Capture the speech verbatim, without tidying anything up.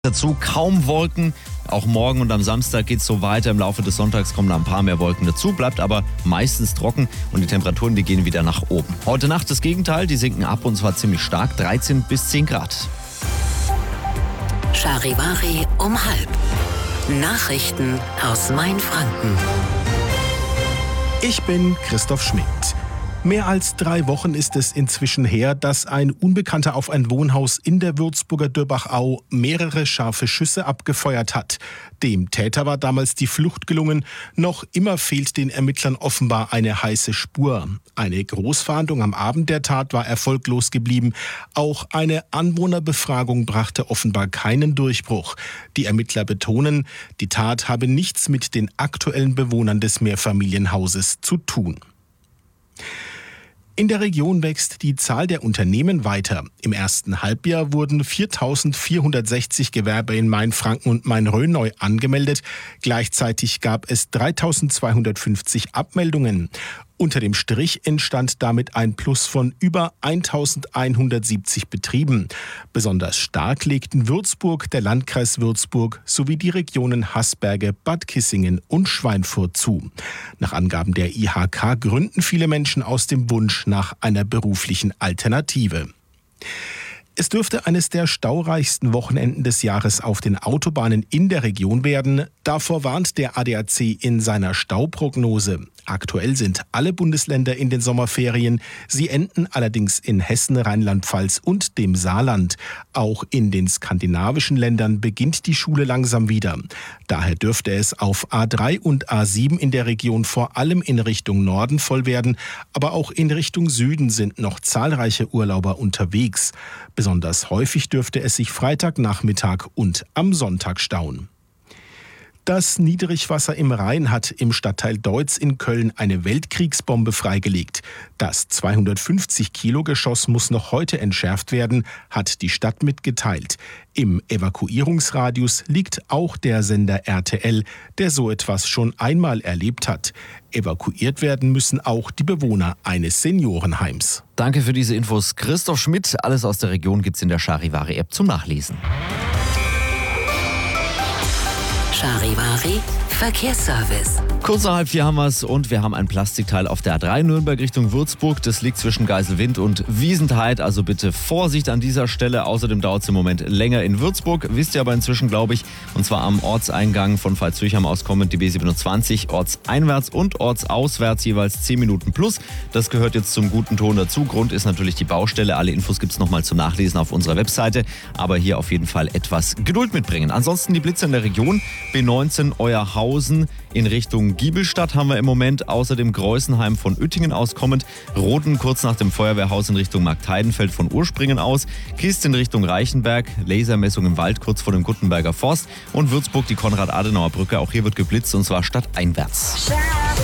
Dazu kaum Wolken, auch morgen und am Samstag geht es so weiter. Im Laufe des Sonntags kommen da ein paar mehr Wolken dazu, bleibt aber meistens trocken und die Temperaturen, die gehen wieder nach oben. Heute Nacht das Gegenteil, die sinken ab und zwar ziemlich stark, dreizehn bis zehn Grad. Charivari um halb. Nachrichten aus Mainfranken. Ich bin Christoph Schmidt. Mehr als drei Wochen ist es inzwischen her, dass ein Unbekannter auf ein Wohnhaus in der Würzburger Dörbachau mehrere scharfe Schüsse abgefeuert hat. Dem Täter war damals die Flucht gelungen. Noch immer fehlt den Ermittlern offenbar eine heiße Spur. Eine Großfahndung am Abend der Tat war erfolglos geblieben. Auch eine Anwohnerbefragung brachte offenbar keinen Durchbruch. Die Ermittler betonen, die Tat habe nichts mit den aktuellen Bewohnern des Mehrfamilienhauses zu tun. In der Region wächst die Zahl der Unternehmen weiter. Im ersten Halbjahr wurden viertausendvierhundertsechzig Gewerbe in Mainfranken und Main-Rhön neu angemeldet. Gleichzeitig gab es dreitausendzweihundertfünfzig Abmeldungen. Unter dem Strich entstand damit ein Plus von über eintausendeinhundertsiebzig Betrieben. Besonders stark legten Würzburg, der Landkreis Würzburg sowie die Regionen Haßberge, Bad Kissingen und Schweinfurt zu. Nach Angaben der I H K gründen viele Menschen aus dem Wunsch nach einer beruflichen Alternative. Es dürfte eines der staureichsten Wochenenden des Jahres auf den Autobahnen in der Region werden. Davor warnt der A D A C in seiner Stauprognose. Aktuell sind alle Bundesländer in den Sommerferien. Sie enden allerdings in Hessen, Rheinland-Pfalz und dem Saarland. Auch in den skandinavischen Ländern beginnt die Schule langsam wieder. Daher dürfte es auf A drei und A sieben in der Region vor allem in Richtung Norden voll werden. Aber auch in Richtung Süden sind noch zahlreiche Urlauber unterwegs. Besonders häufig dürfte es sich Freitagnachmittag und am Sonntag stauen. Das Niedrigwasser im Rhein hat im Stadtteil Deutz in Köln eine Weltkriegsbombe freigelegt. Das zweihundertfünfzig Kilo Geschoss muss noch heute entschärft werden, hat die Stadt mitgeteilt. Im Evakuierungsradius liegt auch der Sender R T L, der so etwas schon einmal erlebt hat. Evakuiert werden müssen auch die Bewohner eines Seniorenheims. Danke für diese Infos, Christoph Schmidt. Alles aus der Region gibt's in der Charivari-App zum Nachlesen. Charivari Verkehrsservice. Kurz nach halb vier haben wir es und wir haben ein Plastikteil auf der A drei Nürnberg Richtung Würzburg. Das liegt zwischen Geiselwind und Wiesentheit, also bitte Vorsicht an dieser Stelle. Außerdem dauert es im Moment länger in Würzburg, wisst ihr aber inzwischen, glaube ich. Und zwar am Ortseingang von Pfalz-Zürchheim aus kommend die B siebenundzwanzig, ortseinwärts und ortsauswärts jeweils zehn Minuten plus. Das gehört jetzt zum guten Ton dazu. Grund ist natürlich die Baustelle. Alle Infos gibt es nochmal zum Nachlesen auf unserer Webseite. Aber hier auf jeden Fall etwas Geduld mitbringen. Ansonsten die Blitze in der Region. B neunzehn Euerhausen in Richtung Giebelstadt haben wir im Moment, außerdem Greußenheim von Uettingen aus kommend, Roden kurz nach dem Feuerwehrhaus in Richtung Marktheidenfeld von Urspringen aus, Kist in Richtung Reichenberg, Lasermessung im Wald kurz vor dem Guttenberger Forst und Würzburg die Konrad-Adenauer-Brücke, auch hier wird geblitzt und zwar stadteinwärts.